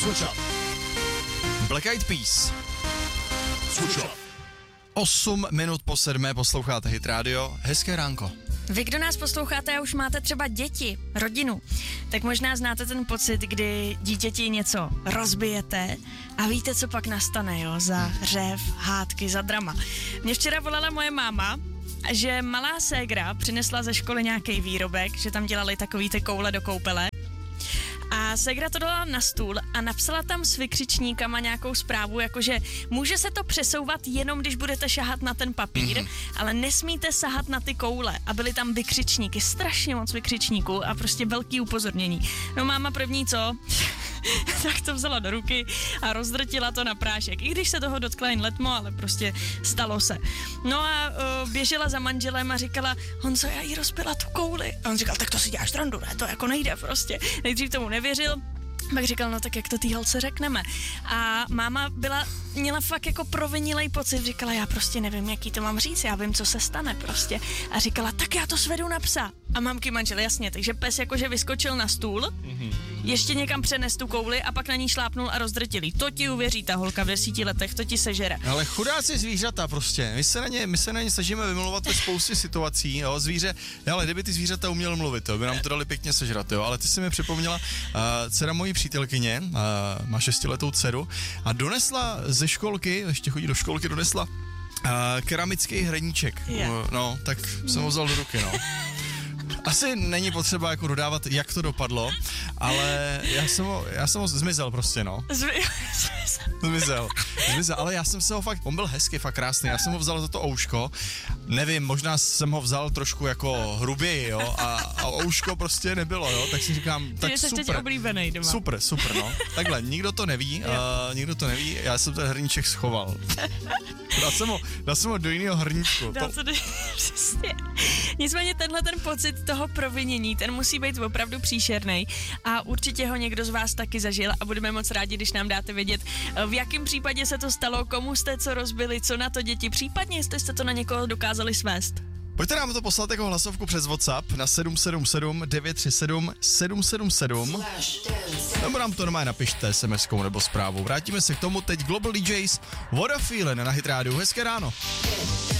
Switch up. Black Eyed Peas. Switch up. 8 minut po 7 posloucháte Hit Radio. Hezké ránko. Vy, kdo nás posloucháte a už máte třeba děti, rodinu, tak možná znáte ten pocit, kdy dítěti něco rozbijete a víte, co pak nastane, jo, za řev, hádky, za drama. Mě včera volala moje máma, že malá ségra přinesla ze školy nějaký výrobek, že tam dělali takový ty koule do koupele. A ségra to dala na stůl a napsala tam s vykřičníkama nějakou zprávu, jakože může se to přesouvat jenom, když budete šahat na ten papír, ale nesmíte sahat na ty koule. A byly tam vykřičníky, strašně moc vykřičníků a prostě velký upozornění. No máma první co? Tak to vzala do ruky a rozdrtila to na prášek. I když se toho dotkla jen letmo, ale prostě stalo se. No a běžela za manželem a říkala, Honzo, já jí rozbila tu kouli. A on říkal, tak to si děláš srandu, ne? To jako nejde prostě. Nejdřív tomu nevěřil, pak říkal, no tak jak to tý holce řekneme. A máma měla fakt jako provinilej pocit, říkala, já prostě nevím, jaký to mám říct, já vím, co se stane prostě. A říkala, tak já to svedu na psa. A mamky manžel, jasně, takže pes jakože vyskočil na stůl, ještě někam přenes tu kouli a pak na ní šlápnul a rozdrtil jí. To ti uvěří ta holka v 10 letech, to ti sežere. Ale chudáci zvířata prostě, my se na ně snažíme vymlouvat ve spoustě situací, jo, zvíře, ale kdyby ty zvířata uměly mluvit, jo, by nám to dali pěkně sežrat, jo, ale ty si mi připomněla, dcera mojí přítelkyně, má 6letou dceru a donesla ze školky, ještě chodí do školky, donesla keramický hrníček, no, tak jsem ho vzal do ruky, no. Asi není potřeba jako dodávat, jak to dopadlo, ale já jsem ho zmizel prostě, no. Zmizel, ale já jsem se ho fakt, on byl hezký, fakt krásný, já jsem ho vzal za to ouško, nevím, možná jsem ho vzal trošku jako hruběji, jo, a ouško prostě nebylo, jo, tak si říkám, tak super. Ty jsi teď oblíbenej doma. Super, no. Takhle, nikdo to neví, já jsem ten hrníček schoval. Dal jsem ho do jiného hrníčku. Přesně. Nicméně tenhle ten pocit toho provinění, ten musí být opravdu příšerný a určitě ho někdo z vás taky zažil a budeme moc rádi, když nám dáte vědět, v jakém případě se to stalo, komu jste co rozbili, co na to děti, případně jestli jste to na někoho dokázali svést. Pojďte nám to poslat jako hlasovku přes WhatsApp na 777 937 777 nebo nám to normálně napište SMS-kou nebo zprávou. Vrátíme se k tomu teď Global DJs What a Feeling na Hit Radio. Hezké ráno.